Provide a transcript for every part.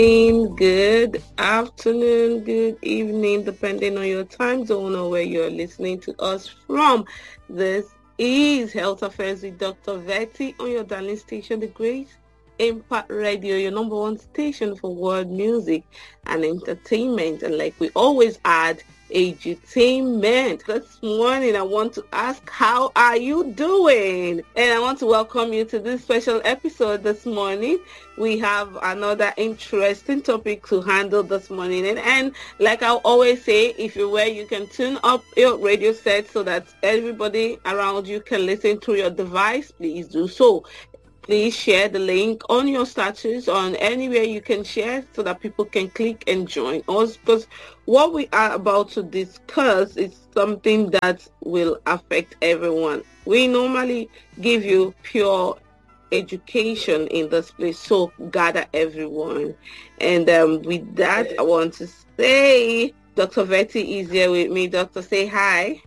Good afternoon, good evening, depending on your time zone or where you're listening to us from. This is Health Affairs with Dr. Vetty on your darling station, The Grace Impact Radio, your number one station for world music and entertainment. And like we always add, edutainment. This morning I want to ask, how are you doing? And I want to welcome you to this special episode this morning. We have another interesting topic to handle this morning. And like I always say, if you're where you can tune up your radio set so that everybody around you can listen through your device, please do so. Please share the link on your status on anywhere you can share so that people can click and join us, because what we are about to discuss is something that will affect everyone. We normally give you pure education in this place, so gather everyone. And with that, I want to say Dr. Vetty is here with me. Doctor, say hi.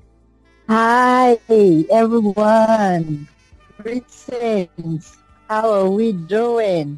Hi, everyone. Greetings. How are we doing?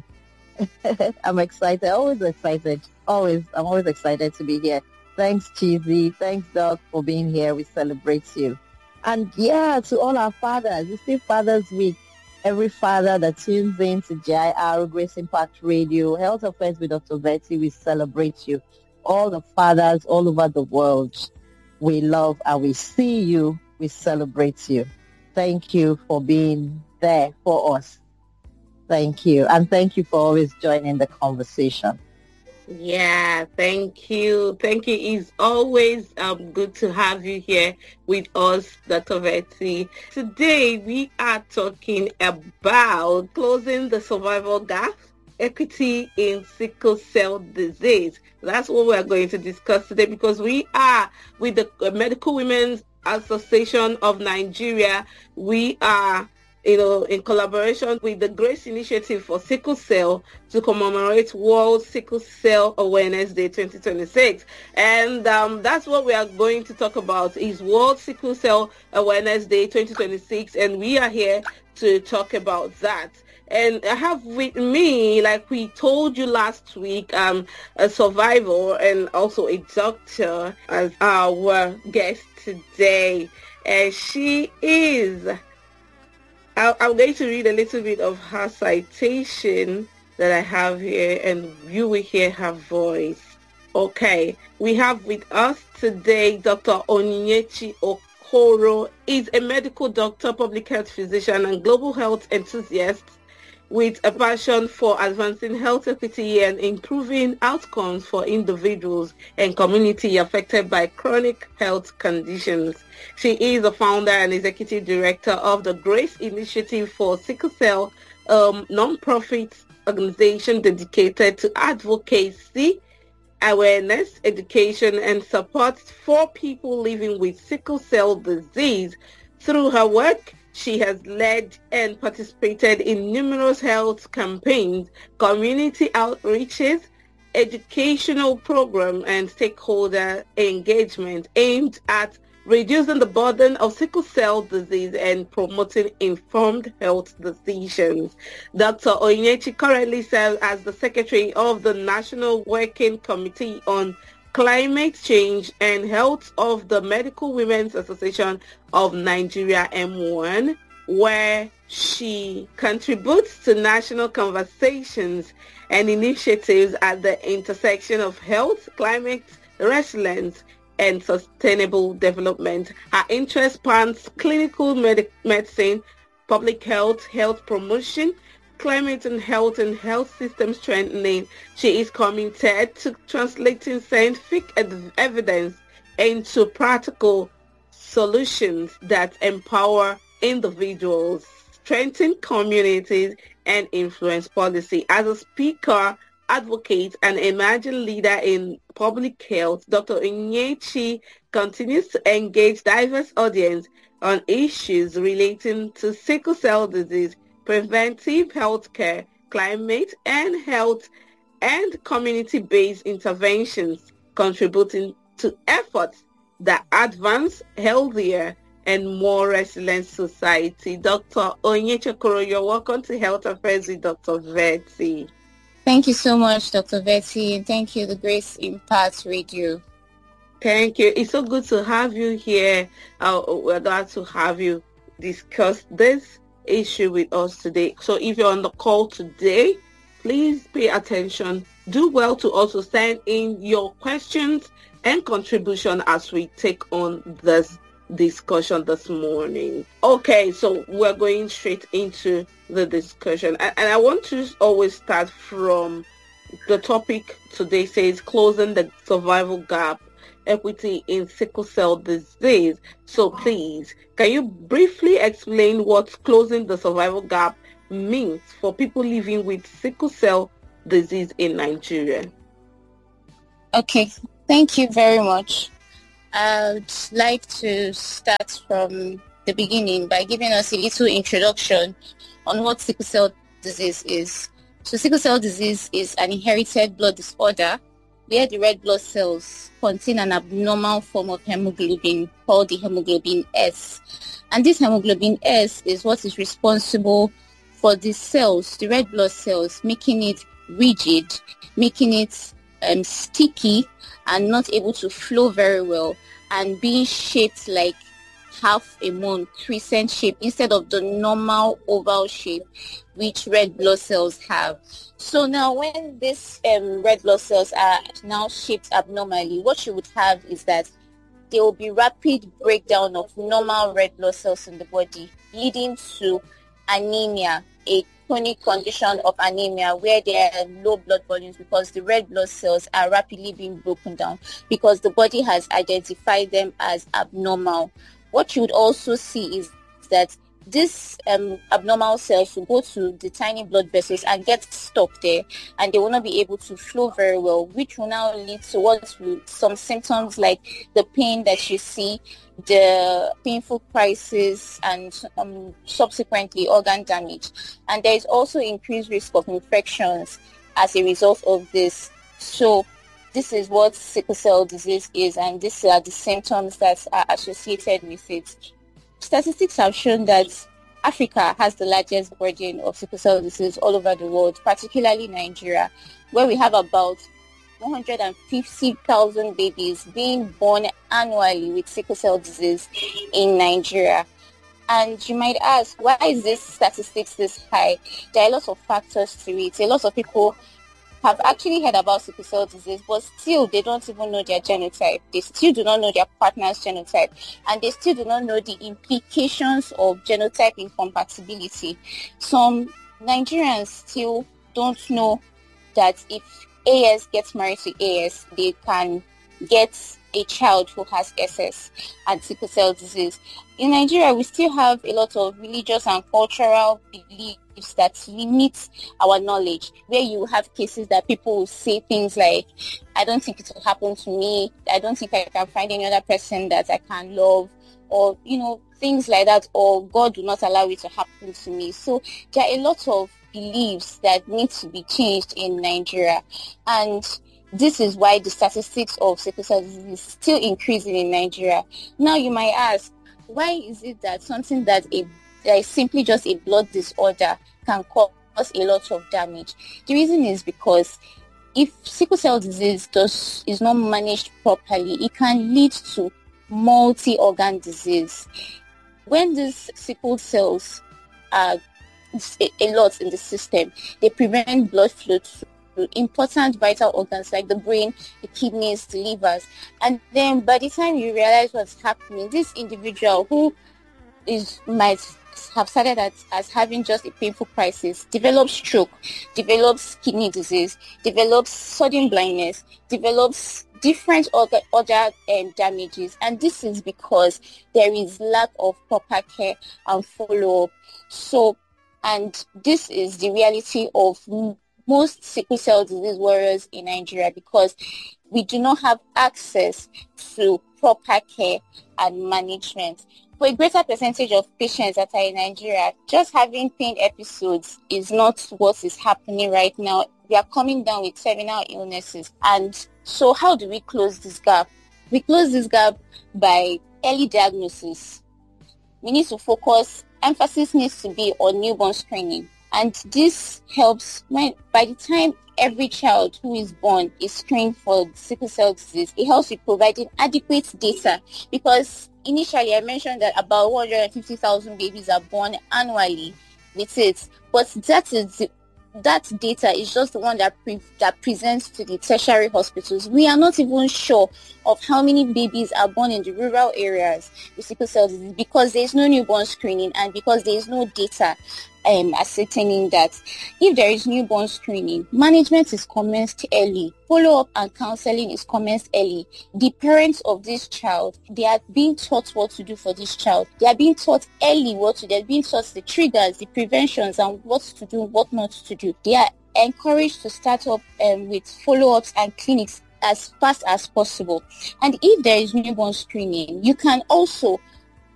I'm excited. Always excited. I'm always excited to be here. Thanks, Cheesy. Thanks, Doc, for being here. We celebrate you. And yeah, to all our fathers, it's still Father's Week. Every father that tunes in to GIR, Grace Impact Radio, Health Affairs with Dr. Vetty, we celebrate you. All the fathers all over the world, we love and we see you. We celebrate you. Thank you for being there for us. Thank you. And thank you for always joining the conversation. Yeah, thank you. Thank you. It's always good to have you here with us, Dr. Vetty. Today, we are talking about closing the survival gap, equity in sickle cell disease. That's what we're going to discuss today, because we are with the Medical Women's Association of Nigeria. We are in collaboration with the Grace Initiative for Sickle Cell to commemorate World Sickle Cell Awareness Day 2026. And that's what we are going to talk about, is World Sickle Cell Awareness Day 2026. And we are here to talk about that. And I have with me, like we told you last week, a survivor and also a doctor as our guest today. And she is... I'm going to read a little bit of her citation that I have here, and you will hear her voice. Okay, we have with us today Dr. Onyinyechi Okoro. Is a medical doctor, public health physician, and global health enthusiast with a passion for advancing health equity and improving outcomes for individuals and community affected by chronic health conditions. She is a founder and executive director of the Grace Initiative for Sickle Cell, non-profit organization dedicated to advocacy, awareness, education, and support for people living with sickle cell disease. Through her work, she has led and participated in numerous health campaigns, community outreaches, educational programs, and stakeholder engagement aimed at reducing the burden of sickle cell disease and promoting informed health decisions. Dr. Onyinyechi currently serves as the Secretary of the National Working Committee on Climate Change and Health of the Medical Women's Association of Nigeria, M1, where she contributes to national conversations and initiatives at the intersection of health, climate, resilience, and sustainable development. Her interest spans clinical medicine, public health, health promotion, climate and health system strengthening. She is committed to translating scientific evidence into practical solutions that empower individuals, strengthen communities, and influence policy. As a speaker, advocate, and emerging leader in public health, Dr. Onyinyechi continues to engage diverse audience on issues relating to sickle cell disease, preventive healthcare, climate and health, and community-based interventions, contributing to efforts that advance healthier and more resilient society. Dr. Onyinyechi Okoro, you're welcome to Health Affairs with Dr. Vetty. Thank you so much, Dr. Betty, and thank you, the Grace Impact Radio. Thank you. It's so good to have you here. We're glad to have you discuss this issue with us today. So if you're on the call today, please pay attention. Do well to also send in your questions and contribution as we take on this discussion this morning. Okay, so we're going straight into the discussion. And I want to always start from the topic today says closing the survival gap, equity in sickle cell disease. So please, can you briefly explain what closing the survival gap means for people living with sickle cell disease in Nigeria? Okay, thank you very much. I'd like to start from the beginning by giving us a little introduction on what sickle cell disease is. So sickle cell disease is an inherited blood disorder where the red blood cells contain an abnormal form of hemoglobin called the hemoglobin S. And this hemoglobin S is what is responsible for the cells, the red blood cells, making it rigid, making it sticky and not able to flow very well, and being shaped like half a moon, crescent shape, instead of the normal oval shape which red blood cells have. So now when these red blood cells are now shaped abnormally, what you would have is that there will be rapid breakdown of normal red blood cells in the body, leading to anemia, a chronic condition of anemia where there are low blood volumes because the red blood cells are rapidly being broken down because the body has identified them as abnormal. What you would also see is that these abnormal cells will go to the tiny blood vessels and get stuck there, and they will not be able to flow very well, which will now lead to some symptoms like the pain that you see, the painful crisis, and subsequently organ damage. And there is also increased risk of infections as a result of this. So this is what sickle cell disease is, and these are the symptoms that are associated with it. Statistics have shown that Africa has the largest burden of sickle cell disease all over the world, particularly Nigeria, where we have about 150,000 babies being born annually with sickle cell disease in Nigeria. And you might ask, why is this statistics this high? There are lots of factors to it. A lot of people have actually heard about sickle cell disease, but still they don't even know their genotype. They still do not know their partner's genotype, and they still do not know the implications of genotype incompatibility. Some Nigerians still don't know that if AS gets married to AS, they can get a child who has SS and sickle cell disease. In Nigeria, we still have a lot of religious and cultural beliefs that limit our knowledge, where you have cases that people will say things like, I don't think it will happen to me, I don't think I can find any other person that I can love, or, things like that, or God do not allow it to happen to me. So there are a lot of beliefs that need to be changed in Nigeria, and this is why the statistics of sickle cell disease is still increasing in Nigeria. Now you might ask, why is it that something that is simply just a blood disorder can cause a lot of damage? The reason is because if sickle cell disease is not managed properly, it can lead to multi-organ disease. When these sickle cells are a lot in the system, they prevent blood flow to important vital organs like the brain, the kidneys, the livers. And then by the time you realize what's happening, this individual who might have started as having just a painful crisis develops stroke, develops kidney disease, develops sudden blindness, develops different other damages. And this is because there is lack of proper care and follow-up. So, and this is the reality of most sickle cell disease warriors in Nigeria, because we do not have access to proper care and management. For a greater percentage of patients that are in Nigeria, just having pain episodes is not what is happening right now. We are coming down with terminal illnesses. And so how do we close this gap? We close this gap by early diagnosis. We need to focus, emphasis needs to be on newborn screening. And this helps by the time every child who is born is screened for sickle cell disease, it helps with providing adequate data, because initially I mentioned that about 150,000 babies are born annually with it, but that data is just the one that presents to the tertiary hospitals. We are not even sure of how many babies are born in the rural areas with sickle cell disease, because there is no newborn screening and because there is no data ascertaining that. If there is newborn screening, management is commenced early, follow-up and counseling is commenced early. The parents of this child, they are being taught what to do for this child. They are being taught early they're being taught the triggers, the preventions, and what to do, what not to do. They are encouraged to start up with follow-ups and clinics as fast as possible. And if there is newborn screening, you can also